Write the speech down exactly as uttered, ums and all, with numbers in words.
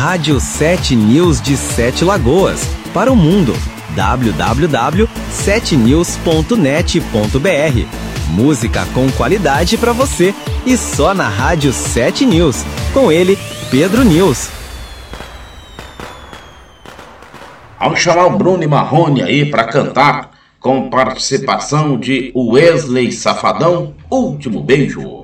Rádio sete News de Sete Lagoas, para o mundo. w w w ponto sete news ponto net ponto b r. Música com qualidade para você e só na Rádio sete News. Com ele, Pedro News. Vamos chamar o Bruno e Marrone aí para cantar com participação de Wesley Safadão, Último Beijo.